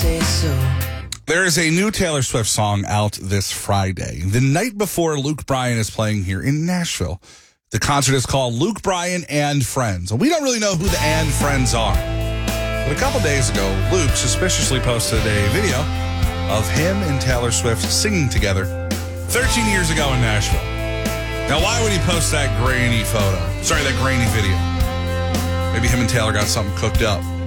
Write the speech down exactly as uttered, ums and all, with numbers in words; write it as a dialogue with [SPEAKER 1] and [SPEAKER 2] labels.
[SPEAKER 1] say so.
[SPEAKER 2] There is a new Taylor Swift song out this Friday, the night before Luke Bryan is playing here in Nashville. The concert is called Luke Bryan and Friends. And we don't really know who the and friends are. But a couple days ago, Luke suspiciously posted a video of him and Taylor Swift singing together thirteen years ago in Nashville. Now, why would he post that grainy photo? Sorry, that grainy video. Maybe him and Taylor got something cooked up.